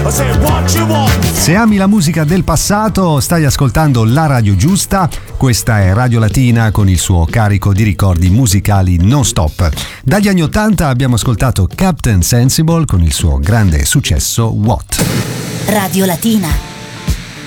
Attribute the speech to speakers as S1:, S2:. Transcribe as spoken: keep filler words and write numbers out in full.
S1: Se ami la musica del passato, stai ascoltando la radio giusta. Questa è Radio Latina con il suo carico di ricordi musicali non stop. Dagli anni ottanta abbiamo ascoltato Captain Sensible con il suo grande successo What.
S2: Radio Latina.